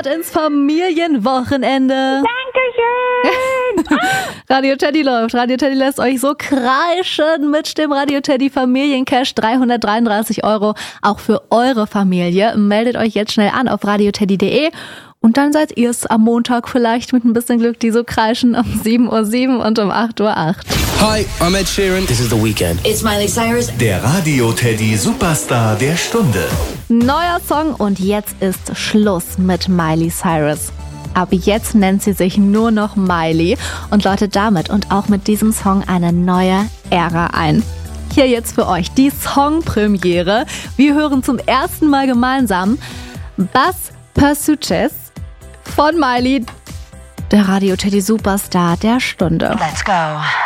Start ins Familienwochenende. Dankeschön. Radio Teddy läuft. Radio Teddy lässt euch so kreischen mit dem Radio Teddy Familiencash. 333 € auch für eure Familie. Meldet euch jetzt schnell an auf radioteddy.de. Und dann seid ihr es am Montag vielleicht mit ein bisschen Glück, die so kreischen um 7:07 und um 8:08. Hi, I'm Ed Sheeran. This is The Weeknd. It's Miley Cyrus. Der Radio Teddy Superstar der Stunde. Neuer Song und jetzt ist Schluss mit Miley Cyrus. Ab jetzt nennt sie sich nur noch Miley und läutet damit und auch mit diesem Song eine neue Ära ein. Hier jetzt für euch die Songpremiere. Wir hören zum ersten Mal gemeinsam Buzz Pursuches von Miley, der Radio Teddy Superstar der Stunde. Let's go.